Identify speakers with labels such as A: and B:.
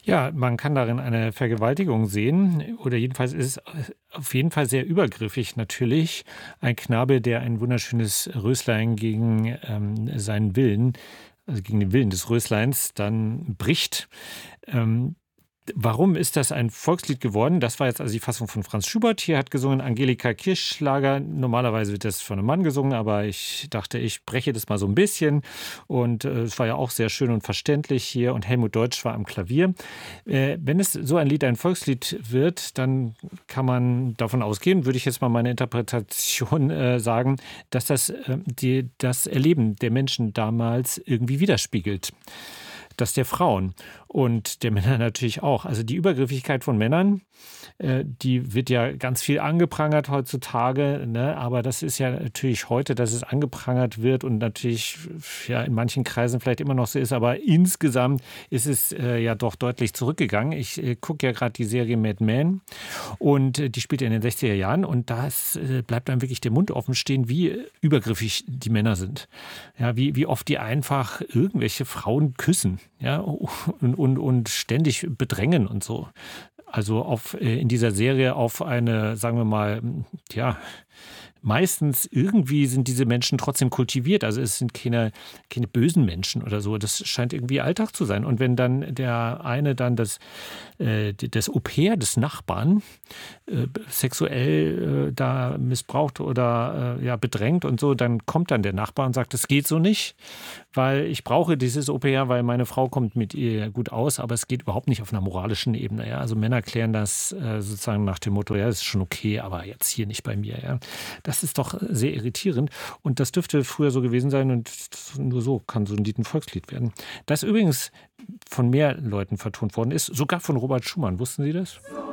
A: Ja, man kann darin eine Vergewaltigung sehen oder jedenfalls ist es auf jeden Fall sehr übergriffig natürlich. Ein Knabe, der ein wunderschönes Röslein gegen, seinen Willen also gegen den Willen des Rösleins dann bricht. Ähm, Warum ist das ein Volkslied geworden? Das war jetzt also die Fassung von Franz Schubert. Hier hat gesungen Angelika Kirchschlager. Normalerweise wird das von einem Mann gesungen, aber ich dachte, ich breche das mal so ein bisschen. Und es war ja auch sehr schön und verständlich hier. Und Helmut Deutsch war am Klavier. Wenn es so ein Lied ein Volkslied wird, dann kann man davon ausgehen, würde ich jetzt mal meine Interpretation sagen, dass das Erleben der Menschen damals irgendwie widerspiegelt. Das der Frauen und der Männer natürlich auch. Also die Übergriffigkeit von Männern, die wird ja ganz viel angeprangert heutzutage, ne? Aber das ist ja natürlich heute, dass es angeprangert wird und natürlich ja in manchen Kreisen vielleicht immer noch so ist, aber insgesamt ist es ja doch deutlich zurückgegangen. Ich gucke ja gerade die Serie Mad Men und die spielt ja in den 60er Jahren und da bleibt dann wirklich der Mund offen stehen, wie übergriffig die Männer sind. Ja, wie oft die einfach irgendwelche Frauen küssen, ja, und ständig bedrängen und so. Also in dieser Serie auf eine, sagen wir mal, ja, meistens irgendwie sind diese Menschen trotzdem kultiviert. Also es sind keine bösen Menschen oder so. Das scheint irgendwie Alltag zu sein. Und wenn dann der eine dann das Au-pair des Nachbarn sexuell da missbraucht oder ja, bedrängt und so, dann kommt dann der Nachbar und sagt, das geht so nicht, weil ich brauche dieses Au-pair, weil meine Frau kommt mit ihr gut aus, aber es geht überhaupt nicht auf einer moralischen Ebene. Ja? Also Männer klären das sozusagen nach dem Motto, ja, das ist schon okay, aber jetzt hier nicht bei mir. Ja? Das ist doch sehr irritierend und das dürfte früher so gewesen sein und nur so kann so ein Lied ein Volkslied werden. Das übrigens von mehr Leuten vertont worden ist, sogar von Robert Schumann. Wussten Sie das?